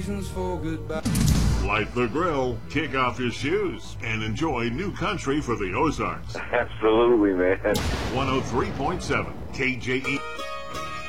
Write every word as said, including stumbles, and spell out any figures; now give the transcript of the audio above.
reasons for goodbye. Light the grill, kick off your shoes, and enjoy new country for the Ozarks. Absolutely, man. one oh three point seven K J E.